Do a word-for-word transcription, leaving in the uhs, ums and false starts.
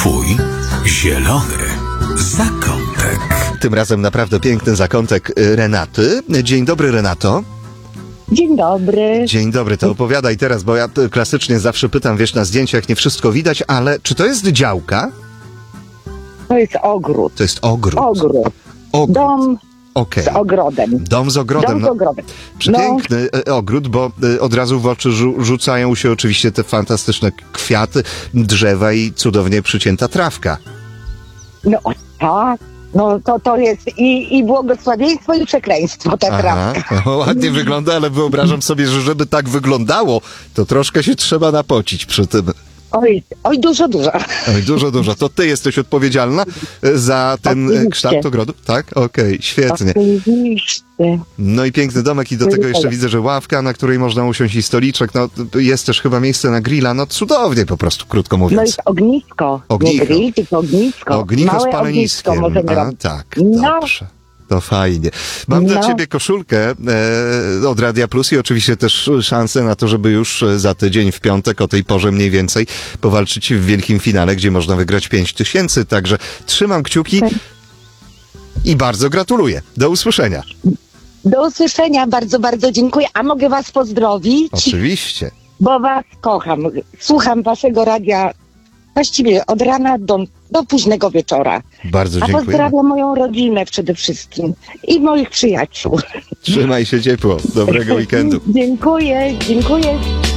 Twój zielony zakątek. Tym razem naprawdę piękny zakątek Renaty. Dzień dobry, Renato. Dzień dobry. Dzień dobry, to opowiadaj teraz, bo ja klasycznie zawsze pytam, wiesz, na zdjęciach nie wszystko widać, ale czy to jest działka? To jest ogród. To jest ogród. Ogród. Ogród. Dom okay. z ogrodem. Dom z ogrodem. Dom z ogrodem. No, przepiękny no. ogród, bo od razu w oczy rzu- rzucają się oczywiście te fantastyczne kwiaty, drzewa i cudownie przycięta trawka. No tak. No to, to jest i, i błogosławieństwo, i przekleństwo ta trawka. No, ładnie wygląda, ale wyobrażam sobie, że żeby tak wyglądało, to troszkę się trzeba napocić przy tym. Oj, oj, dużo, dużo. Oj, dużo, dużo. To ty jesteś odpowiedzialna za ten Oczywiście. kształt ogrodu? Tak? Okej, okay, świetnie. Oczywiście. No i piękny domek i do tego jeszcze widzę, że ławka, na której można usiąść i stoliczek. No jest też chyba miejsce na grilla. No cudownie po prostu, krótko mówiąc. No jest ognisko. Ognicho. Nie grill, tylko ognisko. Ognicho Małe z palenistkiem. ognisko możemy A, robić. tak, No. dobrze. To fajnie. Mam No. dla ciebie koszulkę e, od Radia Plus i oczywiście też szansę na to, żeby już za tydzień w piątek o tej porze mniej więcej powalczyć w wielkim finale, gdzie można wygrać pięć tysięcy. Także trzymam kciuki i bardzo gratuluję. Do usłyszenia. Do usłyszenia. Bardzo, bardzo dziękuję. A mogę was pozdrowić? Oczywiście. Bo was kocham. Słucham waszego radia właściwie od rana do, do późnego wieczora. Bardzo A dziękuję. pozdrawiam moją rodzinę przede wszystkim i moich przyjaciół. Trzymaj się ciepło. Dobrego weekendu. Dziękuję, dziękuję.